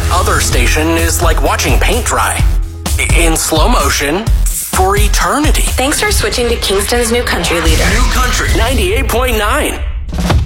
that other station is like watching paint dry. In slow motion for eternity. Thanks for switching to Kingston's new country leader. New country 98.9.